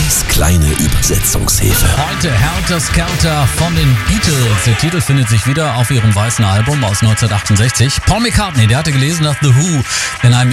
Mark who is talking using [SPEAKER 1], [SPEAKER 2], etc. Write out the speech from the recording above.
[SPEAKER 1] Ollis kleine Übersetzungshilfe.
[SPEAKER 2] Heute Helter Skelter von den Beatles. Der Titel findet sich wieder auf ihrem weißen Album aus 1968. Paul McCartney, der hatte gelesen, dass The Who in einem